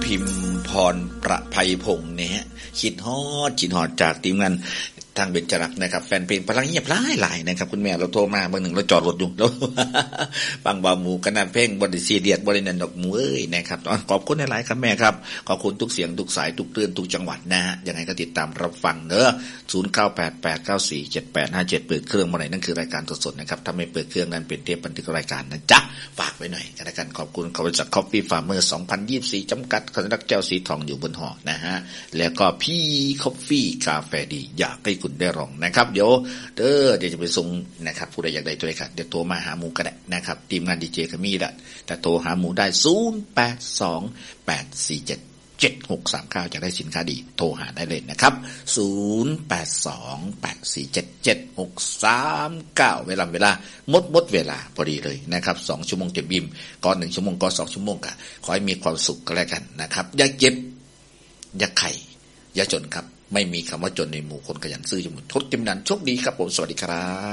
พิมพ์พรประภัยพงษ์เนี่ยคิดฮอดจากทีมงานทางเบญจรักษ์นะครับแฟนเพลงพลังเงียบหลายนะครับคุณแม่เราโทรมาบางหนึ่งเราจอดรถอยู่แล้วฟังบ่าวหมูขนาดเพลงบริซีเดียดบริเนนดอกหมูนะครับขอบคุณหลายๆครับแม่ครับขอบคุณทุกเสียงทุกสายทุกเตือนทุกจังหวัดนะฮะยังไงก็ติดตามรับฟังเนอะ0988947857เปิดเครื่องเมื่อไหร่นั่นคือรายการสดๆนะครับถ้าไม่เปิดเครื่องนั้นเป็นเทปบันทึกรายการนะจ๊ะฝากไว้หน่อยกันละกันขอบคุณบริษัท Coffee Farmer 2024 จำกัดสัญลักษณ์แก้วสีทองอยู่บนห่อนะฮะแล้วก็พี่คอฟฟี่กาแฟดีอยากให้คุณได้ลองนะครับเดี๋ยวจะไปส่งนะครับผู้ใดอยากได้ตัวไหนครับเดี๋ยวโทรมาหาหมูก็ได้นะครับทีมงานดีเจก็มีแหละแต่โทรหาหมูได้0828477639จะได้สินค้าดีโทรหาได้เลยนะครับ0828477639เวลาหมดเวลาพอดีเลยนะครับ2ชั่วโมงเต็มอิ่มก่อน1ชั่วโมงก็2ชั่วโมงก็ขอให้มีความสุขก็แล้วกันนะครับอย่าเจ็บอย่าไข้อย่าจนครับไม่มีคำว่าจนในหมู่คนขยันซื่อจมูกทดจำนันโชคดีครับผมสวัสดีครับ